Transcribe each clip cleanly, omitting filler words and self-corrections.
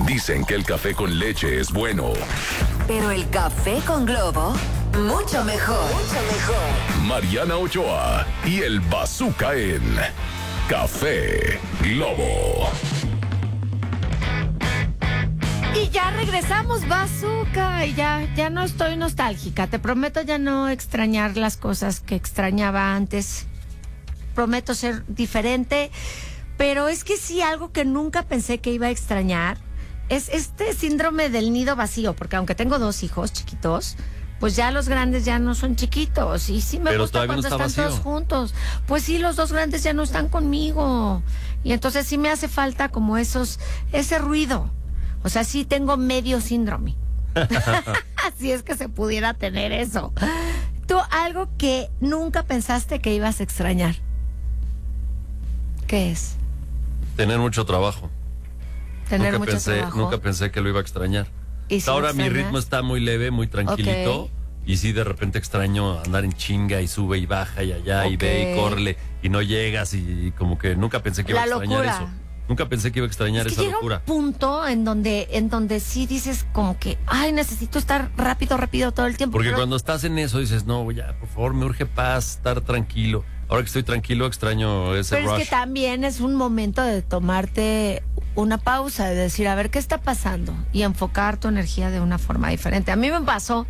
Dicen que el café con leche es bueno. Pero el café con Globo, mucho mejor. Mucho mejor. Mariana Ochoa y el Bazooka en Café Globo. Y ya regresamos, Bazooka. Y ya no estoy nostálgica. Te prometo ya no extrañar las cosas que extrañaba antes. Prometo ser diferente. Pero es que sí, algo que nunca pensé que iba a extrañar es este síndrome del nido vacío. Porque aunque tengo 2 hijos chiquitos, pues ya los grandes ya no son chiquitos. Y sí me Pero gusta cuando están todos juntos. Pues sí, los 2 grandes ya no están conmigo. Y entonces sí me hace falta como ese ruido. O sea, sí tengo medio síndrome. Así es que se pudiera tener eso. Tú, algo que nunca pensaste que ibas a extrañar. ¿Qué es? Tener mucho trabajo. Tener mucho trabajo. Nunca pensé que lo iba a extrañar. ¿Y si ahora lo mi extrañas? ritmo está muy leve, muy tranquilito. Ok. Y sí, de repente extraño andar en chinga y sube y baja y allá y Ok. ve y córrele y no llegas y como que nunca pensé que iba a La extrañar locura. eso. Nunca pensé que iba a extrañar Es que esa llega locura. un punto en donde sí dices como que, ay, necesito estar rápido todo el tiempo. Porque Pero cuando estás en eso dices, no, ya, por favor, me urge paz, estar tranquilo. Ahora que estoy tranquilo, extraño ese Pero rush. es que también es un momento de tomarte una pausa, de decir, a ver, ¿qué está pasando? Y enfocar tu energía de una forma diferente. A mí me pasó,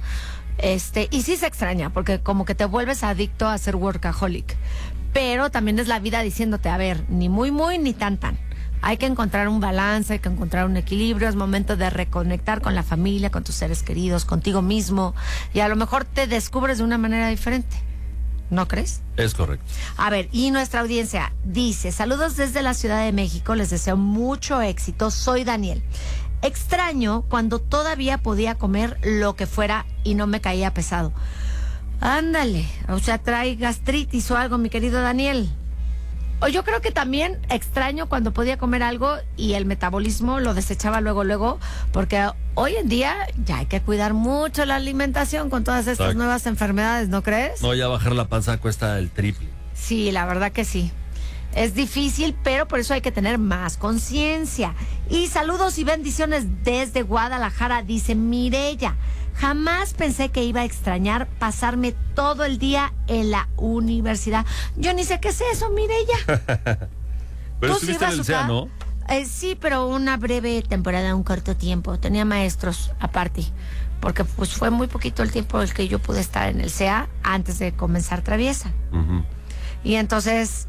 y sí se extraña, porque como que te vuelves adicto a ser workaholic. Pero también es la vida diciéndote, a ver, ni muy, ni tan. Hay que encontrar un balance, hay que encontrar un equilibrio. Es momento de reconectar con la familia, con tus seres queridos, contigo mismo. Y a lo mejor te descubres de una manera diferente. ¿No crees? Es correcto. A ver, y nuestra audiencia dice, saludos desde la Ciudad de México, les deseo mucho éxito, soy Daniel. Extraño cuando todavía podía comer lo que fuera y no me caía pesado. Ándale, o sea, trae gastritis o algo, mi querido Daniel. O yo creo que también extraño cuando podía comer algo y el metabolismo lo desechaba luego, porque hoy en día ya hay que cuidar mucho la alimentación con todas estas Exacto. nuevas enfermedades, ¿no crees? No, ya bajar la panza cuesta el triple. Sí, la verdad que sí. Es difícil, pero por eso hay que tener más conciencia. Y saludos y bendiciones desde Guadalajara, dice Mireya. Jamás pensé que iba a extrañar pasarme todo el día en la universidad. Yo ni sé qué es eso, Mireya. Pero ¿Tú sí, estuviste en el Bazooka? CEA, ¿no? Sí, pero una breve temporada, un corto tiempo. Tenía maestros aparte, porque pues fue muy poquito el tiempo el que yo pude estar en el CEA antes de comenzar Traviesa. Ujú. Y entonces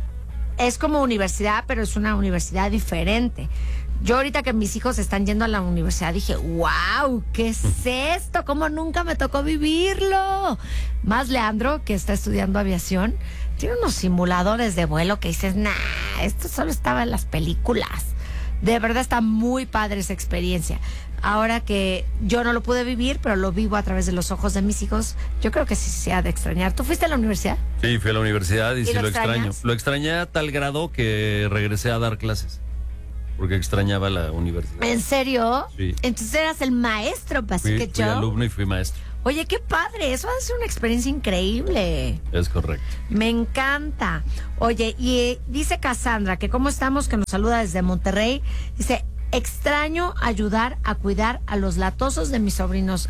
es como universidad, pero es una universidad diferente. Yo ahorita que mis hijos están yendo a la universidad dije, wow, ¿qué es esto? ¿Cómo nunca me tocó vivirlo? Más Leandro, que está estudiando aviación, tiene unos simuladores de vuelo que dices, nah, esto solo estaba en las películas. De verdad está muy padre esa experiencia. Ahora que yo no lo pude vivir, pero lo vivo a través de los ojos de mis hijos, yo creo que sí se ha de extrañar. ¿Tú fuiste a la universidad? Sí, fui a la universidad y sí lo lo extraño. extrañas? Lo extrañé a tal grado que regresé a dar clases. Porque extrañaba la universidad. ¿En serio? Sí. Entonces eras el maestro, Fui Basket Joe. alumno y fui maestro. Oye, qué padre, eso ha sido una experiencia increíble. Es correcto. Me encanta. Oye, y dice Cassandra, que cómo estamos, que nos saluda desde Monterrey. Dice, extraño ayudar a cuidar a los latosos de mis sobrinos.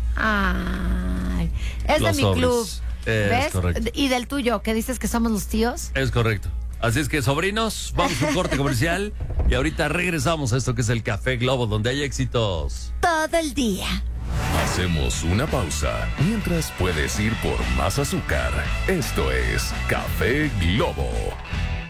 Ay, es Los de mi sobres. club. Es ¿Ves? correcto. Y del tuyo, que dices que somos los tíos. Es correcto. Así es que, sobrinos, vamos a un corte comercial y ahorita regresamos a esto que es el Café Globo, donde hay éxitos. Todo el día. Hacemos una pausa mientras puedes ir por más azúcar. Esto es Café Globo.